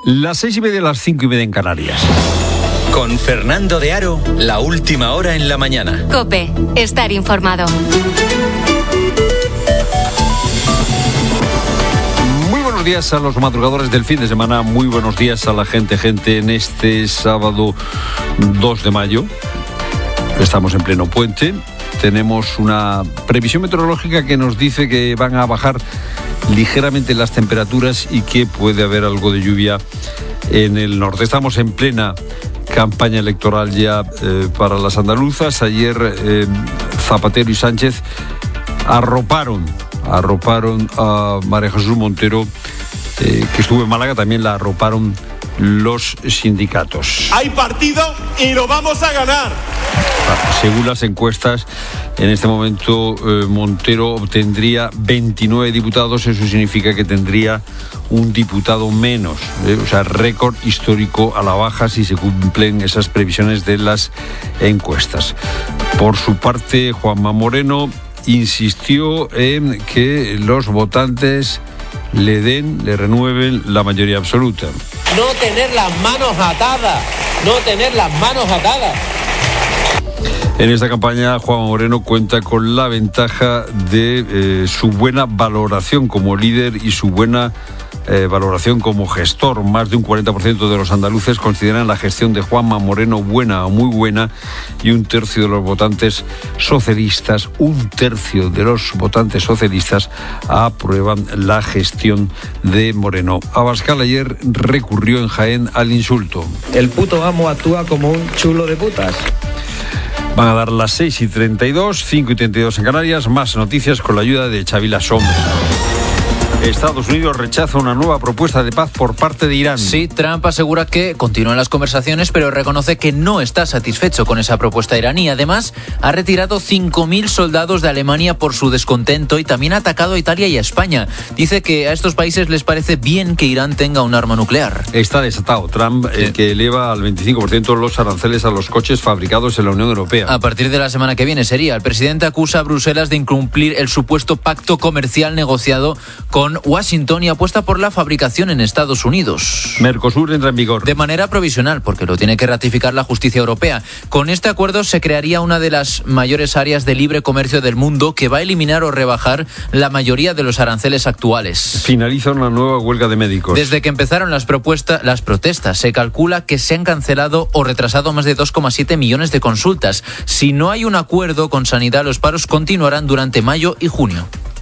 Las 6:30, las 5:30 en Canarias. Con Fernando de Aro, la última hora en la mañana. COPE, estar informado. Muy buenos días a los madrugadores del fin de semana, muy buenos días a la gente en este sábado 2 de mayo. Estamos en pleno puente, tenemos una previsión meteorológica que nos dice que van a bajar ligeramente las temperaturas y que puede haber algo de lluvia en el norte. Estamos en plena campaña electoral ya para las andaluzas. Ayer Zapatero y Sánchez arroparon a María Jesús Montero, que estuvo en Málaga. También la arroparon los sindicatos. Hay partido y lo vamos a ganar. Según las encuestas, en este momento Montero obtendría 29 diputados. Eso significa que tendría un diputado menos, o sea, récord histórico a la baja si se cumplen esas previsiones de las encuestas. Por su parte, Juanma Moreno insistió en que los votantes le renueven la mayoría absoluta. No tener las manos atadas. En esta campaña, Juanma Moreno cuenta con la ventaja de su buena valoración como líder y su buena valoración como gestor. Más de un 40% de los andaluces consideran la gestión de Juanma Moreno buena o muy buena, y un tercio de los votantes socialistas aprueban la gestión de Moreno. Abascal ayer recurrió en Jaén al insulto. El puto amo actúa como un chulo de putas. Van a dar las 6:32, 5:32 en Canarias. Más noticias con la ayuda de Chavila Sombra. Estados Unidos rechaza una nueva propuesta de paz por parte de Irán. Sí, Trump asegura que continúan las conversaciones, pero reconoce que no está satisfecho con esa propuesta iraní. Además, ha retirado 5.000 soldados de Alemania por su descontento y también ha atacado a Italia y a España. Dice que a estos países les parece bien que Irán tenga un arma nuclear. Está desatado Trump, el que eleva al 25% los aranceles a los coches fabricados en la Unión Europea. A partir de la semana que viene sería. El presidente acusa a Bruselas de incumplir el supuesto pacto comercial negociado con Washington y apuesta por la fabricación en Estados Unidos. Mercosur entra en vigor. De manera provisional, porque lo tiene que ratificar la justicia europea. Con este acuerdo se crearía una de las mayores áreas de libre comercio del mundo, que va a eliminar o rebajar la mayoría de los aranceles actuales. Finaliza una nueva huelga de médicos. Desde que empezaron las protestas, se calcula que se han cancelado o retrasado más de 2,7 millones de consultas. Si no hay un acuerdo con Sanidad, los paros continuarán durante mayo y junio.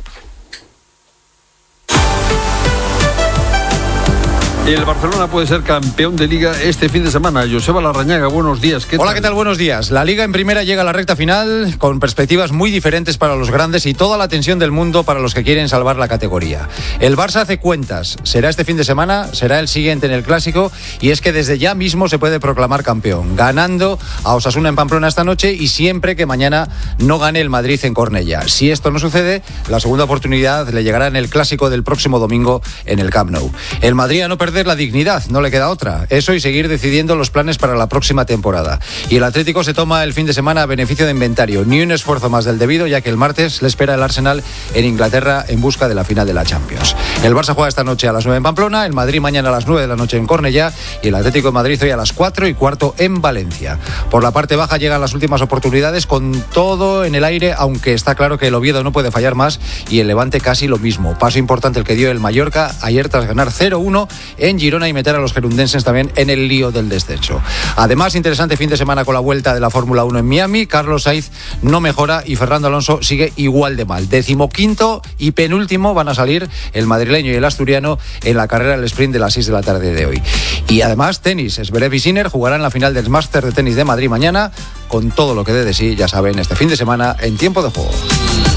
El Barcelona puede ser campeón de Liga este fin de semana. Joseba Larrañaga, buenos días. Hola, ¿qué tal? Buenos días. La Liga en primera llega a la recta final con perspectivas muy diferentes para los grandes y toda la tensión del mundo para los que quieren salvar la categoría. El Barça hace cuentas. ¿Será este fin de semana? ¿Será el siguiente en el Clásico? Y es que desde ya mismo se puede proclamar campeón, ganando a Osasuna en Pamplona esta noche y siempre que mañana no gane el Madrid en Cornellà. Si esto no sucede, la segunda oportunidad le llegará en el Clásico del próximo domingo en el Camp Nou. El Madrid, a no perder la dignidad, no le queda otra. Eso y seguir decidiendo los planes para la próxima temporada. Y el Atlético se toma el fin de semana a beneficio de inventario. Ni un esfuerzo más del debido, ya que el martes le espera el Arsenal en Inglaterra en busca de la final de la Champions. El Barça juega esta noche a las 9 en Pamplona, el Madrid mañana a las 9 de la noche en Cornellà y el Atlético de Madrid hoy a las 4:15 en Valencia. Por la parte baja llegan las últimas oportunidades con todo en el aire, aunque está claro que el Oviedo no puede fallar más y el Levante casi lo mismo. Paso importante el que dio el Mallorca ayer tras ganar 0-1 en Girona y meter a los gerundenses también en el lío del descenso. Además, interesante fin de semana con la vuelta de la Fórmula 1 en Miami. Carlos Sainz no mejora y Fernando Alonso sigue igual de mal. 15º y penúltimo van a salir el madrileño y el asturiano en la carrera del sprint de las 6 de la tarde de hoy. Y además, tenis. Zverev y Sinner jugarán la final del Máster de Tenis de Madrid mañana con todo lo que dé de sí, ya saben, este fin de semana en Tiempo de Juego.